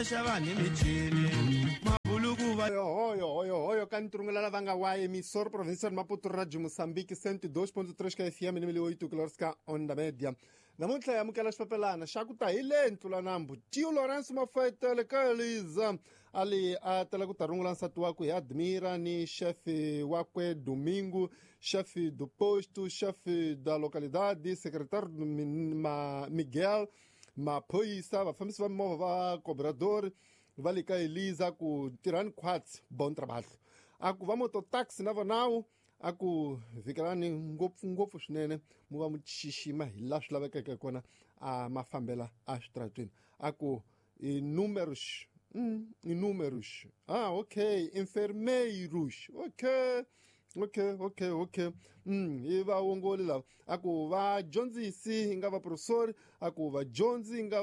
xava ni michini mabuluku va hoyo kanturungela lava nga wa emissora provincial Maputo Radio Moçambique 102.3 ka FM ni 8 kHz ka onda media namuntlha ya mukela xipapelana xa ku ta hi le ntlulanambu Tio Lawrence Mafetele ka Eliza ali a tela ku ta rungula nsati wakwe hi Admira ni chefe wakwe Domingo, chefe do posto, chefe da localidade, secretário Miguel, maphorisa, vafambisi va mimova va cobrador va le ka Eliza ku tirhani khwatsi bon trabalho aku va mototaxi na vonawu aku vhikelani ngopfungopfu swinene mu va mu xixima hi laha swi lavekeke kona a mafambela a switratweni aku i números okay enfermeiros okay i vaongoli lava aku vadyondzisi hi nga va professori aku vadyondzi hi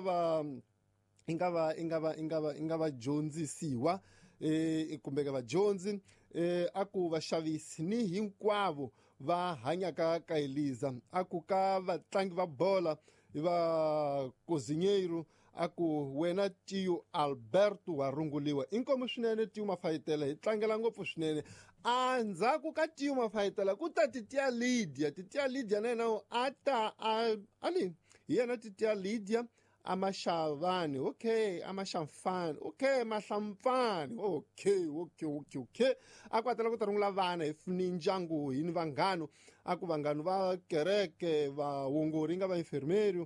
nga vadyondzisiwa kumbe ka vadyondzi aku vaxavisi ni hinkwavo va hanyaka ka Eliza aku ka vatlangi va bola va cozinheiro aku wena Tio Alberto wa runguliwa inkomo swinene Tio Mafayetela hi tlangela ngopfu swinene andzhaku ka Tio Mafayetela ku ta titia Lydia na yena a ta ali hi yena titia Lydia amashavani okay amashamfani okay mahlampfani okay aku atela ku ta rungula vana hi ndyangu hi ni vanghano aku vanghano va kereke vaongori nga va enfermeiro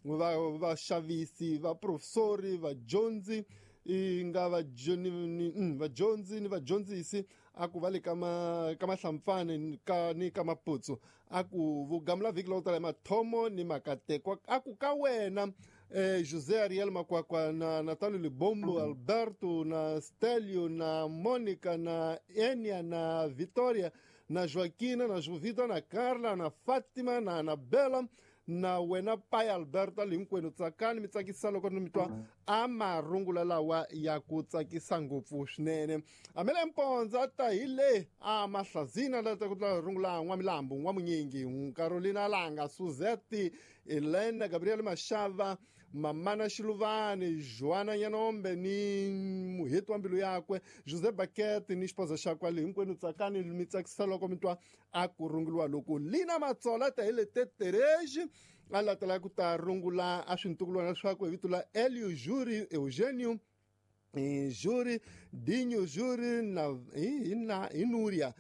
vaxavisi va professori vadyondzi nga vadyondzi ni vadyondzisi aku va le ka mahlampfani ni ka maputsu aku vugamula vhiki loko tala hi mathomo ni makatekwa aku ka wena José Ariel Makwakwa na Natalio Libombo Alberto na Stelio na Mônica na Enia na Vitória na Joaquina na Jovita na Carla na Fátima na Anabela na wena pai Alberto ali hinkwenu tsakani mi tsakisa loko ni mitwa a marungula lawa ya ku tsakisa ngopfu swinene amele mponza ta hi le a mahlazina la ta ku rungula N'wamilambu N'wamunyingi Carolina Langa Suzette Elena Gabriel Mashava Mamana Shiluvani Joana Nyanombe ni muheti wa mbilu yakwe José Bakete ni esposa xakwe ali hinkwenu tsakani mi tsakisa loko mitwa a ku runguliwa loko Lina Matsola ta hi le Tetereji ala tala ku ta rungula a swintukulwana swakwe hi vito la Elio Juri Eugênio Juri Dinho Juri na Núria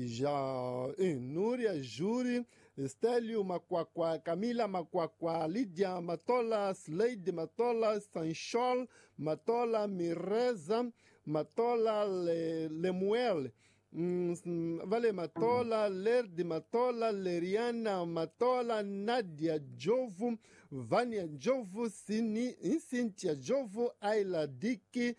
Núria Juri Stélio Makwakwa, Camila Makwakwa, Lídia Matola, Sleide Matola, Sanchol Matola, Mireza Matola, Lemuel Vale Matola, Lerdi Matola, Leriana Matola, Nadia Jovo, Vânia Jovo, Cynthia Jovo, Ayla Diki,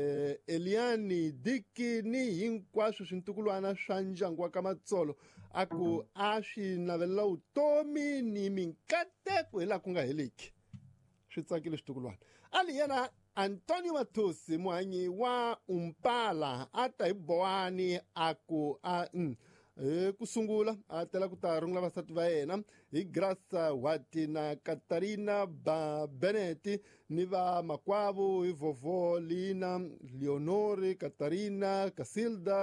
Eliane Diki ni hinkwaswo swintukulwana swa ndyangu wa ka Matsolo aku a swi navela vutomi ni minkateko hi laha ku nga heleki swi tsakile switukulwana ali yena Antonio Mathusi muhanyi wa Umpala a ta hi bohani aku ku sungula a tela ku ta rungula vasati va yena hi Graça Wati na Catarina Beneti ni va makwavo hi Vovo Lina Leonore Catarina Casilda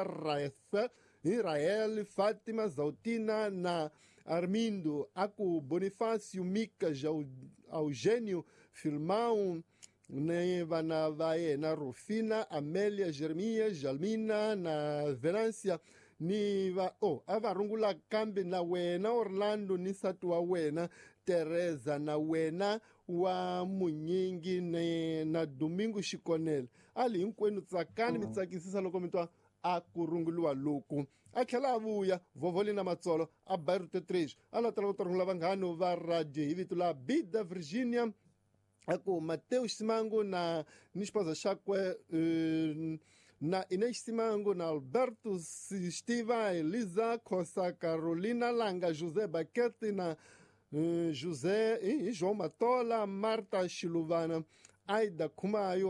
Rael Fátima Zautina na Armindo aku Bonifácio Mica Eugênio Filmão ne vana va yena Rufina Amélia Jeremias Jalmina na Venância ni va a va rungula kambe na wena Orlando ni nsati wa wena Teresa na wena wa Munyingi na Domingo Xikonele ali hinkwenu tsakani mi tsakisisa loko mi twa a ku runguliwa loku a tlhela a vuya Vovolina Matsolo a Bairro Tetrage a la tala ku ta rungula vanghano va radio hi vito la Bida Virginia aku Mateus Simango na ni esposa xakwe na Inês Simango na Alberto Stiva Elisa Costa Carolina Langa José Baquete na José João Matola Marta Chiluvana Aida Kumayo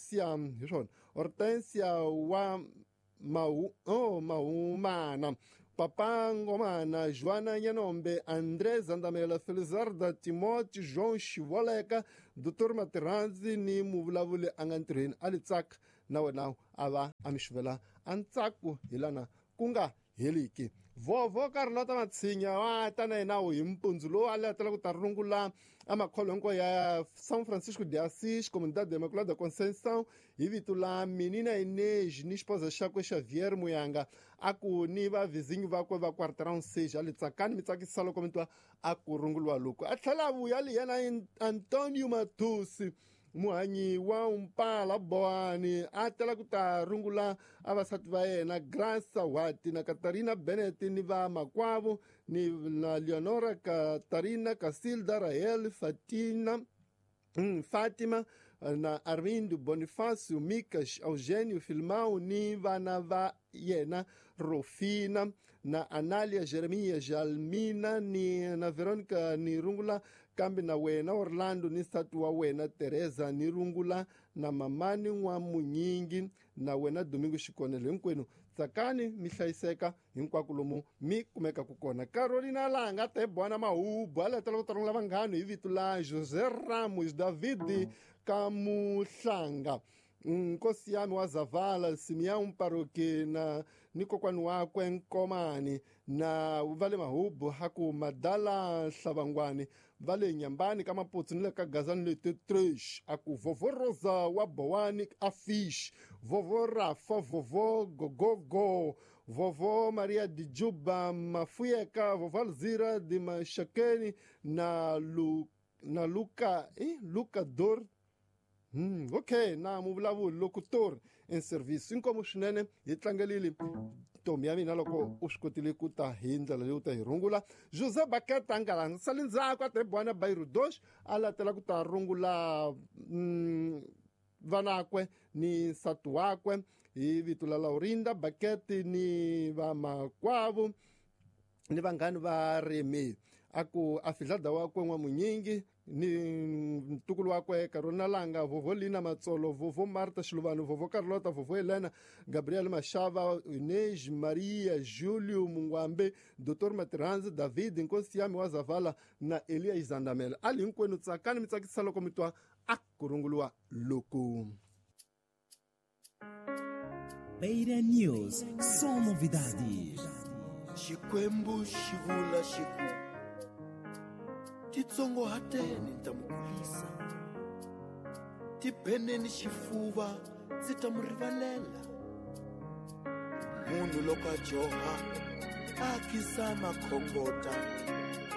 Hortência wa Maumana Papa Ngomana, Joana Nyanombe, André Zandamela, Felizarda, Timóteo, João Chivoleka, Dr. Materanzi, ni muvulavuli angantirheni alitsak na wena ava amishvela antsaku hilana kunga heliki vovo Carlota Matsinya wa ta na yena hi mpundzu lowu a letela ku ta rungula amakholonko ya São Francisco de Assis, Comunidade Imaculada Conceição, hi vito la menina Inês ni esposa xakwe Xavier Muyanga aku ni vavizinyi vakwe va kwarterão 6 ali tsakani mi tsakisa loko mi twa a ku runguliwa loku a tlhela vuya li yena Antonio Matusi muhanyi wa Umpala Boani a tela ku ta rungula a vasati va yena Graça Wati na Catarina Bennett ni va makwavo ni na Leonora Catarina Casilda Rael Fatima na Armindo Bonifácio Micas Eugênio Filmão ni vana va yena Rofina na Anália Jeremias Jalmina ni na Verônica ni rungula kambe na wena Orlando ni nsati wa wena Teresa ni rungula na mamani wa Munyingi na wena Domingo Xikonelo hinkwenu tsakani mi hlayiseka hinkwako lomu mi kumeka ku kona. Carolina Langa te bona mahubu a letela ku ta rungula vanghano hi vito la José Ramos David Kamuhlanga, nkosi yami wa Zavala, Simeão Mparoki na ni kokwani wakwe Nkomani na vale mahubu haku Madala Hlavangwani vale Nyambani kama potsi ni le ka Gazani lete 3 aku vovo Rosa wa Bowani Afish, vovo Rafa, vovo Gogogo, vovo Maria di Juba Mafuyeka, vovo Alzira di Mashakeni na Luca Dor. Okay, na muvulavuli locutor em serviço inkomu swinene hi tlangelile ntombi ya mina loko u swi kotile ku ta hi ndlela leyi u ta hi rungula. José Baketa a nga langisali ndzhaku a trebwana Bairro 2 a latela ku ta rungula vanakwe ni nsati wakwe hi vito la Laurinda Baketi ni va makwavo ni vanghani va Remi aku afidlada wakwe Nwa Munyingi ni ntukulu wakwe Carolina Langa, vovo Lina Matsolo, vovo Marta Shiluvano, vovo Carlota, vovo Helena, Gabriel Machava, Inês Maria, Júlio Mungwambe, Dr. Materanzi, David nkosi yami wa Zavala na Elia Izandamela ali hinkwenu tsakani mi tsakisa loko mi twa a ku runguriwa loku. Beira News, só novidades. Xikwembu xivula xiku titsongo hateni ta mukulisa tibeneni xifuva ndzi ta mu rivalela munhu loko a joha a kisa makhongota